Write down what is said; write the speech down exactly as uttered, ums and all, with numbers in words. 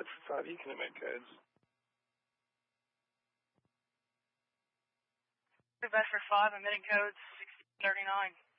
That's five Ethernet codes. Bedford five, emitting codes sixteen thirty-nine.